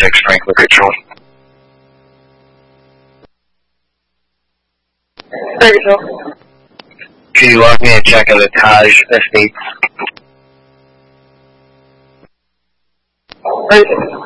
6 Franklin Control. Ferguson. Can you log me a check of the Taj Estates? Ferguson.